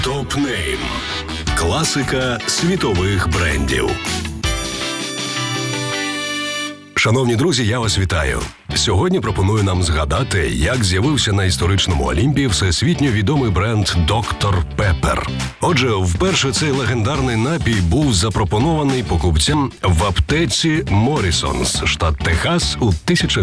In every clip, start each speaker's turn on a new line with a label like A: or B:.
A: Топ-нейм. Класика світових брендів. Шановні друзі, я вас вітаю. Сьогодні пропоную нам згадати, як з'явився на історичному Олімпі всесвітньо відомий бренд Доктор Пеппер. Отже, вперше цей легендарний напій був запропонований покупцям в аптеці Моррісонс, штат Техас, у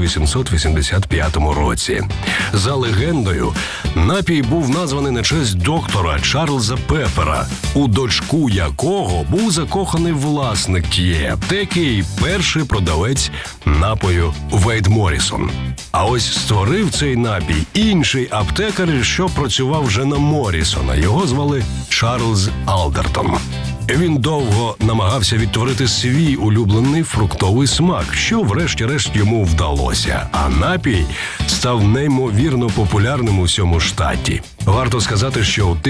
A: 1885 році. За легендою, напій був названий на честь доктора Чарльза Пеппера, у дочку якого був закоханий власник тієї аптеки і перший продавець напою Вейд Моррісон. А ось створив цей напій інший аптекар, що працював вже на Моррісона. Його звали Чарльз Алдертон. Він довго намагався відтворити свій улюблений фруктовий смак, що врешті-решт йому вдалося. А напій став неймовірно популярним у всьому штаті. Варто сказати, що у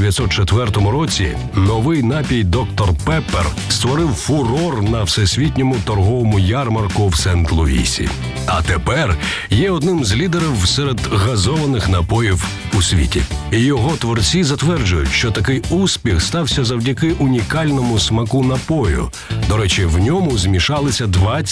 A: 1904 році новий напій Доктор Пеппер створив фурор на всесвітньому торговому ярмарку в Сент-Луїсі. А тепер є одним з лідерів серед газованих напоїв у світі. Його творці затверджують, що такий успіх стався завдяки унікальному смаку напою. До речі, в ньому змішалися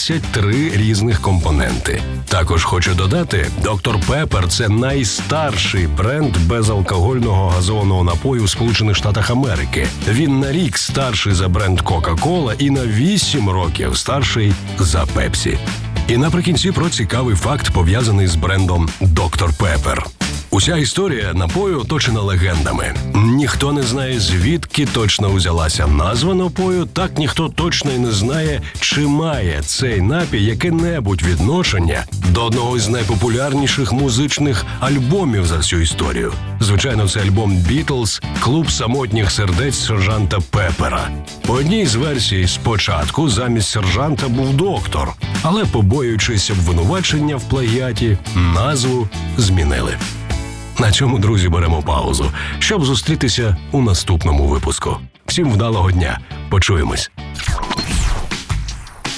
A: 23 різних компоненти. Також хочу додати, Доктор Пеппер – це найстарший бренд безалкогольного газованого напою в Сполучених Штатах Америки. Він на рік старший за бренд Кока-Кола і на 8 років старший за Пепсі. І наприкінці про цікавий факт, пов'язаний з брендом Доктор Пеппер. Уся історія напою оточена легендами. Ніхто не знає, звідки точно узялася назва напою, так ніхто точно й не знає, чи має цей напій яке-небудь відношення до одного з найпопулярніших музичних альбомів за всю історію. Звичайно, це альбом «Бітлз» «Клуб самотніх сердець сержанта Пеппера». По одній з версій, спочатку замість сержанта був доктор, але, побоюючись обвинувачення в плагіаті, назву змінили. На цьому, друзі, беремо паузу, щоб зустрітися у наступному випуску. Всім вдалого дня. Почуємось.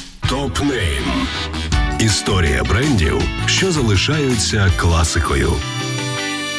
A: Топ-нейм. Історія брендів, що залишаються класикою.